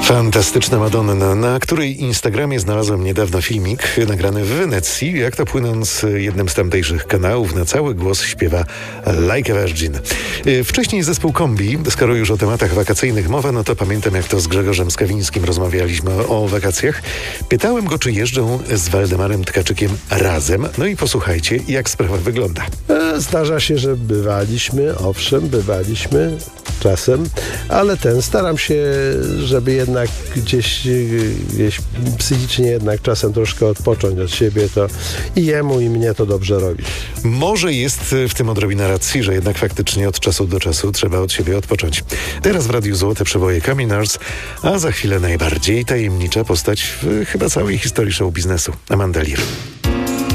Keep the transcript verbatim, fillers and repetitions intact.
Fantastyczna Madonna, na której Instagramie znalazłem niedawno filmik nagrany w Wenecji, jak to płynąc jednym z tamtejszych kanałów na cały głos śpiewa Like a Virgin. Wcześniej zespół Kombi, skoro już o tematach wakacyjnych mowa, no to pamiętam, jak to z Grzegorzem Skawińskim rozmawialiśmy o wakacjach. Pytałem go, czy jeżdżą z Waldemarem Tkaczykiem razem. No i posłuchajcie, jak sprawa wygląda. Zdarza się, że bywaliśmy, owszem, bywaliśmy czasem, ale ten staram się, żeby jednak gdzieś, gdzieś psychicznie jednak czasem troszkę odpocząć od siebie, to i jemu, i mnie to dobrze robi. Może jest w tym odrobina racji, że jednak faktycznie od czasu do czasu trzeba od siebie odpocząć. Teraz w Radiu Złote przeboje Kaminars, a za chwilę najbardziej tajemnicza postać w chyba całej historii show biznesu, Amanda Lear.